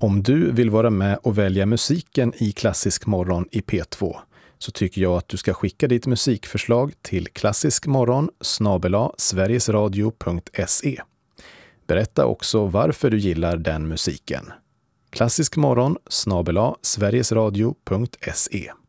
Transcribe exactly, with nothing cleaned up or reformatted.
Om du vill vara med och välja musiken i Klassisk morgon i P två så tycker jag att du ska skicka ditt musikförslag till klassiskmorgon snabel-a sverigesradio punkt se. Berätta också varför du gillar den musiken. klassiskmorgon snabel-a sverigesradio punkt se.